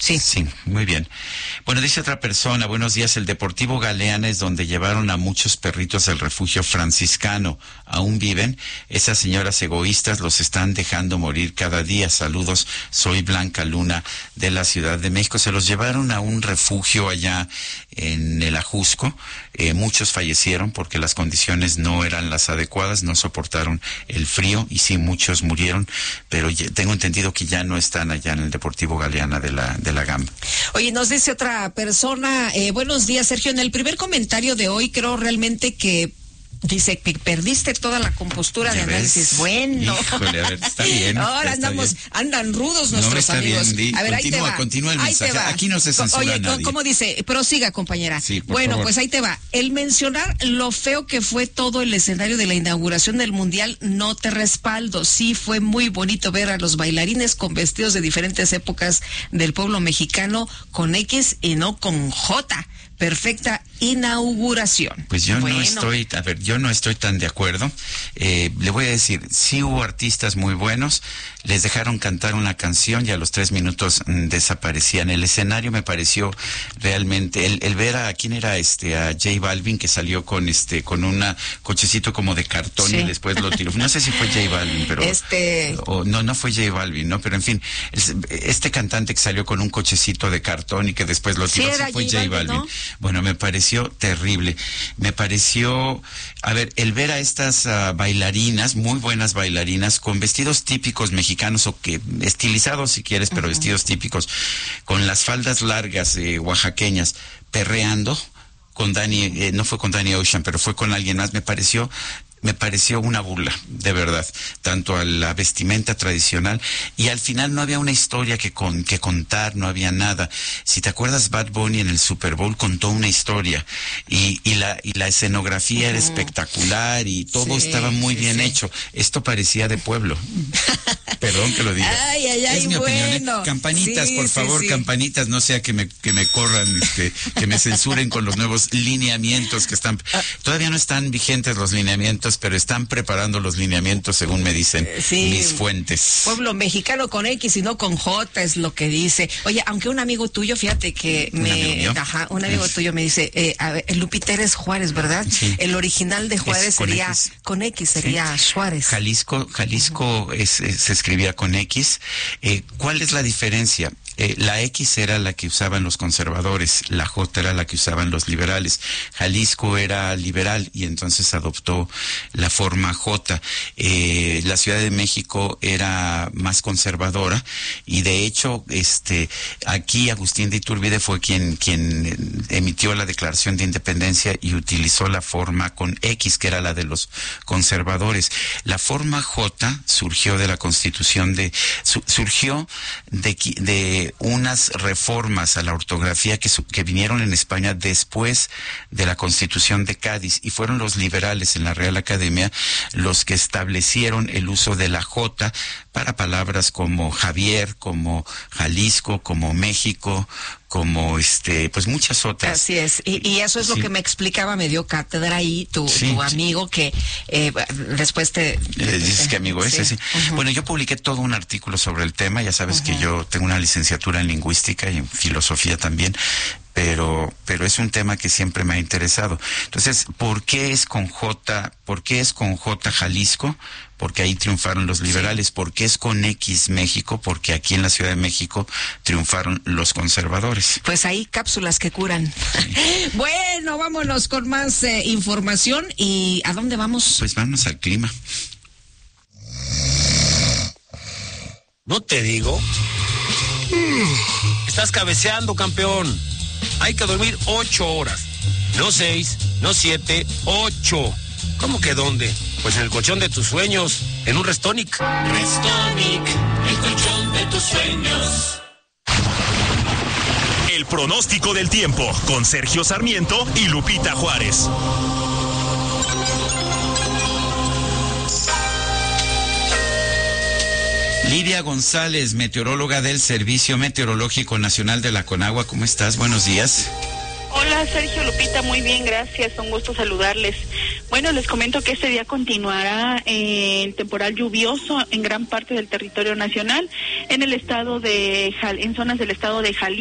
Sí. Sí, muy bien. Bueno, dice otra persona, buenos días, el Deportivo Galeana es donde llevaron a muchos perritos del refugio franciscano. ¿Aún viven? Esas señoras egoístas los están dejando morir cada día. Saludos, soy Blanca Luna de la Ciudad de México. Se los llevaron a un refugio allá en el Ajusco. Muchos fallecieron porque las condiciones no eran las adecuadas, no soportaron el frío y sí, muchos murieron, pero tengo entendido que ya no están allá en el Deportivo Galeana de la Gamba. Oye, nos dice otra persona, buenos días, Sergio. En el primer comentario de hoy creo realmente que dice que perdiste toda la compostura de análisis. Bueno. Híjole, a ver, está bien. Ahora andan rudos nuestros amigos. Bien, a ver, continúa el mensaje. Aquí no se censura nadie. Oye, ¿cómo dice? Prosiga, compañera. Sí, por bueno, favor. pues ahí te va. El mencionar lo feo que fue todo el escenario de la inauguración del Mundial, no te respaldo. Sí, fue muy bonito ver a los bailarines con vestidos de diferentes épocas del pueblo mexicano con X y no con J. Perfecta inauguración. Pues yo no estoy tan de acuerdo. Le voy a decir, sí hubo artistas muy buenos, les dejaron cantar una canción y a los 3 minutos desaparecían. El escenario me pareció realmente, el ver a quién era a J Balvin, que salió con un cochecito como de cartón, sí. Y después lo tiró. No sé si fue J Balvin, pero no fue J Balvin, ¿no? Pero en fin, este cantante que salió con un cochecito de cartón y que después lo tiró, sí fue J Balvin. ¿No? Bueno, me pareció terrible. Me pareció, el ver a estas bailarinas, muy buenas bailarinas, con vestidos típicos mexicanos o que estilizados si quieres, pero vestidos típicos, con las faldas largas oaxaqueñas, perreando con Dani, no fue con Danny Ocean, pero fue con alguien más. Me pareció una burla, de verdad, tanto a la vestimenta tradicional, y al final no había una historia que contar, no había nada. Si te acuerdas, Bad Bunny en el Super Bowl contó una historia y la escenografía era espectacular y todo estaba muy bien hecho. Esto parecía de pueblo. Perdón que lo diga. Es mi opinión. Campanitas, por favor, campanitas, no sea que me corran, que me censuren con los nuevos lineamientos que están. Todavía no están vigentes los lineamientos, pero están preparando los lineamientos según me dicen mis fuentes. Pueblo mexicano con X y no con J es lo que dice. Oye, aunque un amigo tuyo, fíjate que un amigo tuyo me dice, Lupita, eres Juárez, ¿verdad? Sí. El original de Juárez sería con X, sería Suárez. Jalisco se escribía con X. ¿Cuál es la diferencia? La X era la que usaban los conservadores, la J era la que usaban los liberales. Jalisco era liberal y entonces adoptó la forma J. La Ciudad de México era más conservadora y de hecho aquí Agustín de Iturbide fue quien emitió la Declaración de Independencia y utilizó la forma con X, que era la de los conservadores. La forma J surgió de la Constitución surgió de unas reformas a la ortografía que vinieron en España después de la Constitución de Cádiz, y fueron los liberales en la Real Academia los que establecieron el uso de la J para palabras como Javier, como Jalisco, como México, como pues muchas otras. Así es, y eso es lo que me explicaba, me dio cátedra ahí tu amigo que después dices que amigo ese, sí. Bueno, yo publiqué todo un artículo sobre el tema, ya sabes que yo tengo una licenciatura en lingüística y en filosofía también, pero es un tema que siempre me ha interesado. Entonces, ¿por qué es con J Jalisco? Porque ahí triunfaron los liberales. Sí. ¿Por qué es con X México? Porque aquí en la Ciudad de México triunfaron los conservadores. Pues ahí cápsulas que curan. Sí. Bueno, vámonos con más información. ¿Y a dónde vamos? Pues vámonos al clima. ¿No te digo? Estás cabeceando, campeón. Hay que dormir 8 horas. No 6, no 7, 8. ¿Cómo que dónde? Pues en el colchón de tus sueños, en un Restonic. Restonic, el colchón de tus sueños. El pronóstico del tiempo con Sergio Sarmiento y Lupita Juárez. Lidia González, meteoróloga del Servicio Meteorológico Nacional de la Conagua. ¿Cómo estás? Buenos días. Hola Sergio, Lupita, muy bien, gracias, un gusto saludarles. Bueno, les comento que este día continuará el temporal lluvioso en gran parte del territorio nacional, en zonas del estado de Jalisco.